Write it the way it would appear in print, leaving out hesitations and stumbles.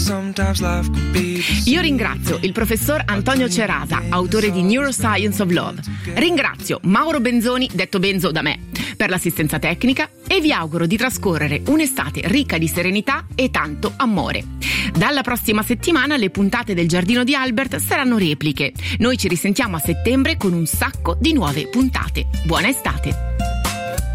Io ringrazio il professor Antonio Cerasa, autore di Neuroscience of Love. Ringrazio Mauro Benzoni, detto Benzo da me, per l'assistenza tecnica e vi auguro di trascorrere un'estate ricca di serenità e tanto amore. Dalla prossima settimana le puntate del Giardino di Albert saranno repliche. Noi ci risentiamo a settembre con un sacco di nuove puntate. Buona estate!